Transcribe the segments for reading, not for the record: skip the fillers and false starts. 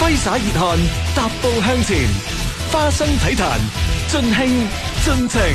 揮灑熱汗，踏步向前，花生體壇，盡興盡情。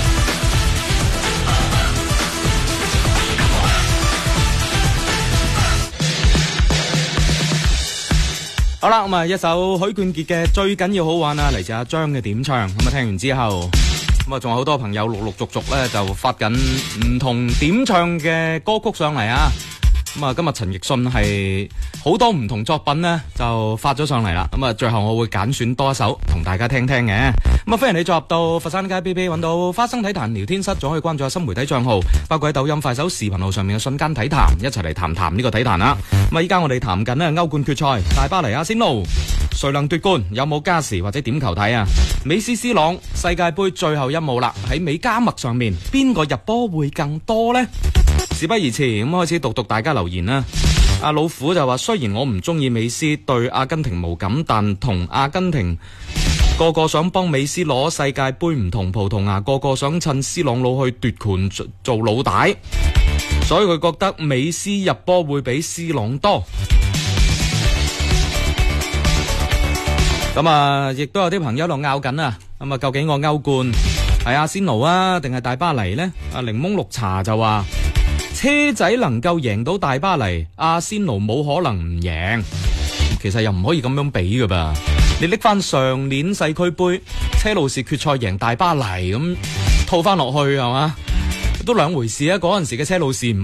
好啦，咁啊，一首許冠傑嘅《最緊要好玩》啊，嚟自阿張嘅點唱。咁啊，聽完之後，咁啊，仲有好多朋友陸陸續續咧就發緊唔同點唱嘅歌曲上嚟啊。咁啊，今日陳奕迅係好多唔同作品呢就發咗上嚟啦。咁啊，最後我會揀選多一首同大家聽聽嘅。咁啊，歡迎你進入到佛山街 BB 揾到花生體壇聊天室，仲可以關注下新媒體賬號，包括喺抖音、快手、視頻號上面嘅瞬間體壇，一齊嚟談呢個體壇啦。咁啊，依家我哋談緊呢歐冠決賽，大巴黎阿仙奴誰能奪冠？有冇加時或者點球睇啊？美斯 C 朗世界盃最後一幕啦，喺美加墨上面邊個入波會更多呢？事不宜遲，咁開始讀大家留言啦。阿老虎就話：雖然我唔中意美斯，對阿根廷無感，但同阿根廷個個想幫美斯攞世界盃唔同，葡萄牙個個想趁 C 朗佬去奪權做老大，所以佢覺得美斯入波會比 C 朗多。咁啊，亦都有啲朋友喺度拗緊啊。咁啊，究竟個歐冠係阿仙奴啊，定係大巴黎呢？阿檸檬綠茶就話：車仔能夠贏到大巴黎，阿仙奴冇可能唔贏。其實又唔可以咁樣比噶噃。你拎翻上年世俱杯車路士決賽贏大巴黎咁套翻落去係嘛，都兩回事啊！嗰陣時嘅車路士唔